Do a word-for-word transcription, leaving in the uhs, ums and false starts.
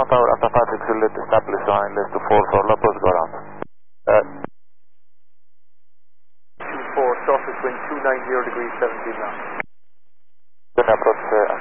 Tower, Alpha five six will let establish on less to four four, Lopez go around. Uh, two four, surface wind two nine zero degrees seventeen knots. Then approach uh,